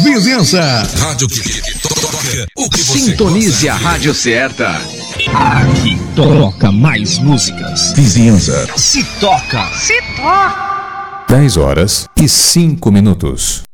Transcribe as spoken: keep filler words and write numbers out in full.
Vizinhança. Rádio que toca o que você Sintonize a rádio certa. Aqui toca mais músicas. Vizinhança. Se toca. Se toca. dez horas e cinco minutos.